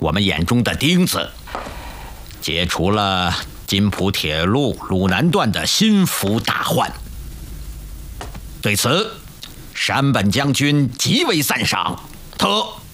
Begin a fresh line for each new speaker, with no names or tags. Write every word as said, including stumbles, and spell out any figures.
我们眼中的钉子，解除了津浦铁路鲁南段的心腹大患。对此，山本将军极为赞赏，特